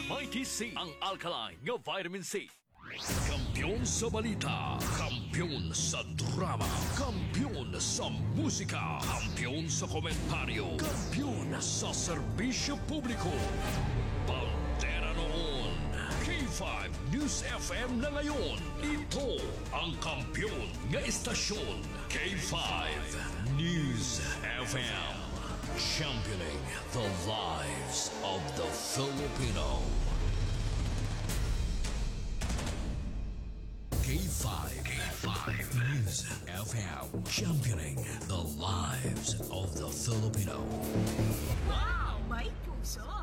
Mikey C, ang alkaline nga vitamin C. Kampiyon sa balita, kampiyon sa drama, kampiyon sa musika, kampiyon sa komentaryo, kampiyon sa serbisyo publiko. Pantera noon, K5 News FM na ngayon. Ito ang kampiyon nga istasyon, K5 News FM. Championing the lives of the Filipino. K5 News FM. Championing the lives of the Filipino. Wow! May puso!